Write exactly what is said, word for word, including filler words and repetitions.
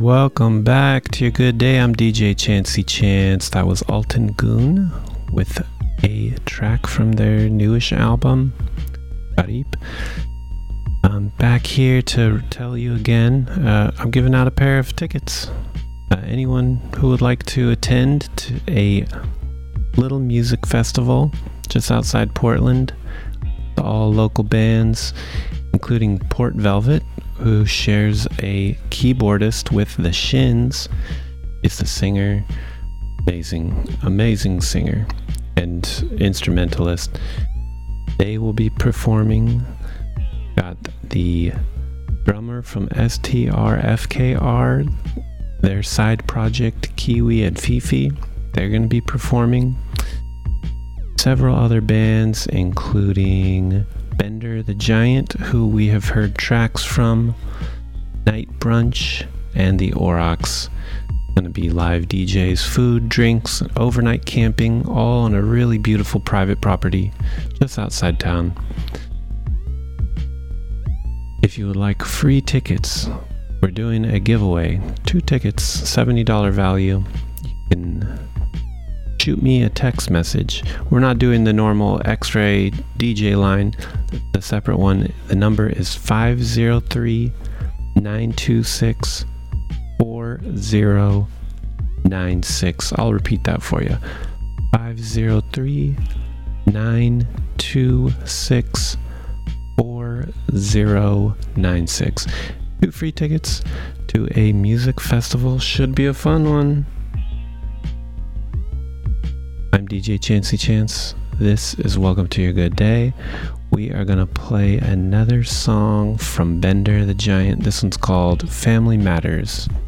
welcome back to your good day. I'm D J Chancey Chance. That was Alton Goon with a track from their newish album, Garib. I'm back here to tell you again, uh, I'm giving out a pair of tickets. Uh, anyone who would like to attend to a little music festival just outside Portland, all local bands, including Port Velvet, who shares a keyboardist with the Shins, is the singer, amazing, amazing singer and instrumentalist. They will be performing. Got the drummer from S T R F K R, their side project Kiwi and Fifi. They're going to be performing. Several other bands, including Bender the Giant, who we have heard tracks from, Night Brunch, and the Aurochs. Going to be live D Js, food, drinks, overnight camping, all on a really beautiful private property just outside town. If you would like free tickets, we're doing a giveaway. Two tickets, seventy dollars value. You can shoot me a text message. We're not doing the normal X-ray D J line, the separate one. The number is five zero three, nine two six, four zero nine six. I'll repeat that for you. five zero three, nine two six, four zero nine six. Two free tickets to a music festival. Should be a fun one. I'm D J Chancey Chance. This is Welcome to Your Good Day. We are going to play another song from Bender the Giant. This one's called Family Matters.